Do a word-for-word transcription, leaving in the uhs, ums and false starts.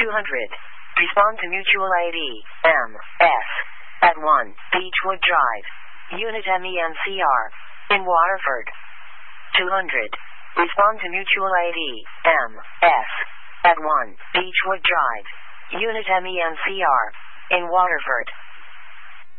two hundred. Respond to mutual I D, M, S, at one, Beechwood Drive, Unit M E N C R, in Waterford. two hundred. Respond to mutual I D, M, S, at one, Beechwood Drive, Unit M E N C R, in Waterford.